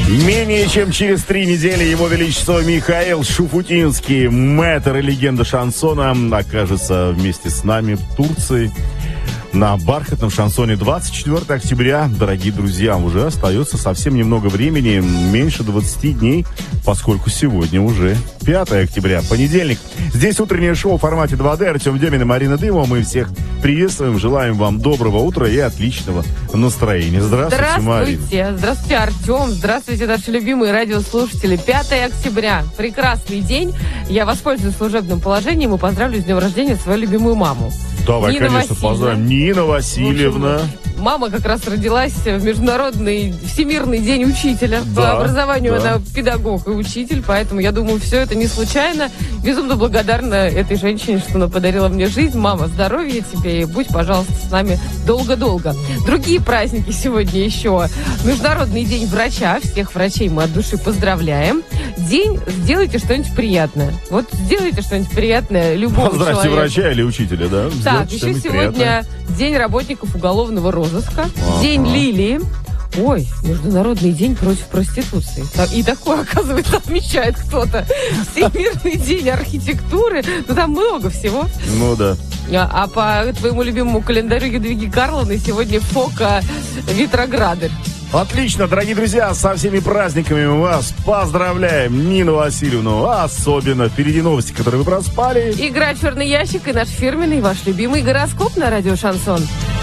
Менее чем через 3 недели Его Величество Михаил Шуфутинский, мэтр и легенда шансона, окажется вместе с нами в Турции на бархатном шансоне. 24 октября, дорогие друзья, уже остается совсем немного времени, меньше 20 дней, поскольку сегодня уже 5 октября, понедельник. Здесь утреннее шоу в формате 2D. Артем Демин и Марина Дымова. Мы всех приветствуем, желаем вам доброго утра и отличного настроения. Здравствуйте, Марина. Здравствуйте, Артем. Здравствуйте, наши любимые радиослушатели. 5 октября. Прекрасный день. Я воспользуюсь служебным положением и поздравлю с днем рождения свою любимую маму. Давай, Нина конечно, поздравим. Нина Васильевна. Мама как раз родилась в Международный Всемирный день учителя. Да, по образованию да. она педагог и учитель, поэтому я думаю, все это не случайно. Безумно благодарна этой женщине, что она подарила мне жизнь. Мама, здоровья тебе и будь, пожалуйста, с нами долго-долго. Другие праздники сегодня еще. Международный день врача. Всех врачей мы от души поздравляем. День «Сделайте что-нибудь приятное». Вот сделайте что-нибудь приятное любому Поздравьте человеку. врача или учителя, да? Так, еще сегодня день работников уголовного розыска, день лилии. Ой, Международный день против проституции. И такое, оказывается, отмечает кто-то. Всемирный день архитектуры. Ну, там много всего. Ну, да. А по твоему любимому календарю Ядвиги Карловны сегодня Фока Витроградер. Отлично, дорогие друзья, со всеми праздниками мы вас поздравляем. Нину Васильевну особенно. Впереди новости, которые вы проспали. Игра «Черный ящик» и наш фирменный, ваш любимый гороскоп на радио «Шансон».